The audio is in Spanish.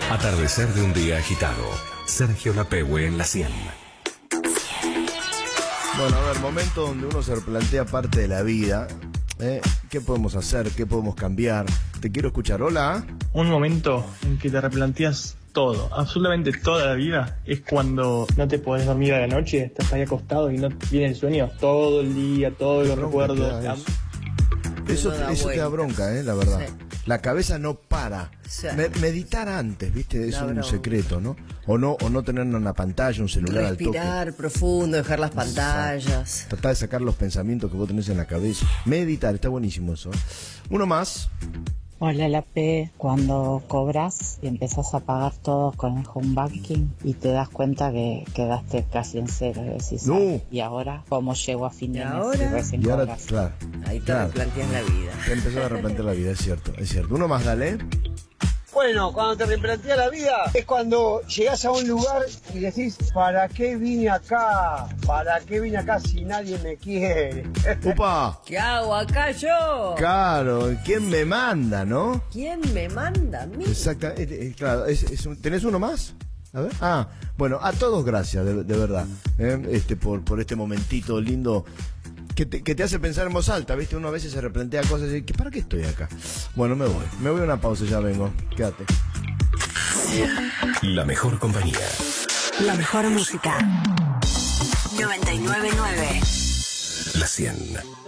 Atardecer de un día agitado. Sergio Lapehue en la 100. Bueno, a ver, momento donde uno se replantea parte de la vida. ¿Qué podemos hacer? ¿Qué podemos cambiar? Te quiero escuchar. Hola. Un momento en que te replanteas todo, absolutamente toda la vida, es cuando no te podés dormir a la noche, estás ahí acostado y no viene el sueño todo el día, todos los recuerdos. Eso te da bronca, la verdad. Sí. La cabeza no para. Sí. Meditar antes, ¿viste? Es Da un bronca. secreto, ¿no? O no tener una pantalla, un celular al toque. Respirar profundo, dejar las pantallas. Tratar de sacar los pensamientos que vos tenés en la cabeza. Meditar, está buenísimo eso. Uno más. Hola, la P. Cuando cobras y empezás a pagar todo con el home banking y te das cuenta que quedaste casi en cero, y decís, No. "Ay, ¿y ahora cómo llego a fin de ¿Y mes?" ahora? Y recién Y ahora, cobras. claro. Ahí te claro. replanteas la vida. Te empezó a replantear la vida, es cierto, es cierto. Uno más, dale. Bueno, cuando te replanteas la vida es cuando llegás a un lugar y decís, ¿para qué vine acá? ¿Para qué vine acá si nadie me quiere? ¡Upa! ¿Qué hago acá yo? Claro, ¿quién me manda, no? ¿Quién me manda a mí? Exacto, claro. ¿Tenés uno más? A ver. Bueno, a todos gracias, de verdad, por este momentito lindo que te hace pensar en voz alta, ¿viste? Uno a veces se replantea cosas y dice, ¿para qué estoy acá? Bueno, me voy a una pausa, ya vengo, quédate. La mejor compañía. La mejor música. 99.9. La 100.